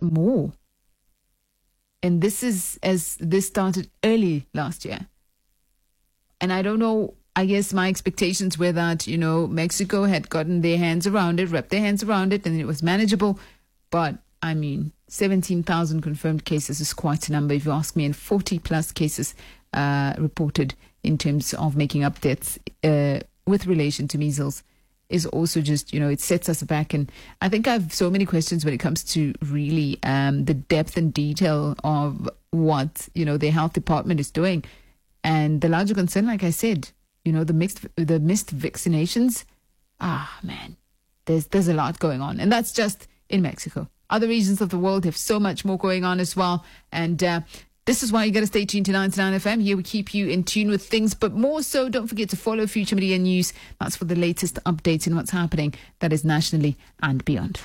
more. And this started early last year. And I don't know, I guess my expectations were that, Mexico had gotten their hands around it, wrapped their hands around it, and it was manageable. But, 17,000 confirmed cases is quite a number, if you ask me, and 40 plus cases reported in terms of making up deaths with relation to measles is also just, it sets us back. And I think I have so many questions when it comes to really the depth and detail of what, the health department is doing. And the larger concern, like I said, the missed vaccinations, man, there's a lot going on. And that's just in Mexico. Other regions of the world have so much more going on as well. And this is why you got to stay tuned to 99 FM. Here we keep you in tune with things, but more so, don't forget to follow Future Media News. That's for the latest updates in what's happening, that is nationally and beyond.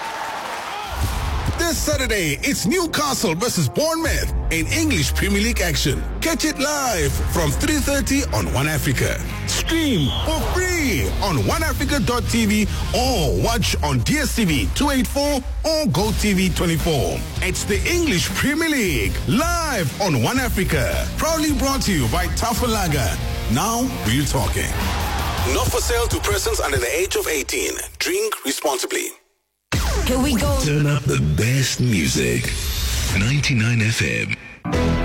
This Saturday, it's Newcastle versus Bournemouth in English Premier League action. Catch it live from 3:30 on One Africa. Stream for free on oneafrica.tv or watch on DSTV 284 or GoTV 24. It's the English Premier League live on One Africa. Proudly brought to you by Tafalaga. Now we're talking. Not for sale to persons under the age of 18. Drink responsibly. Here we go. Turn up the best music. 99 FM.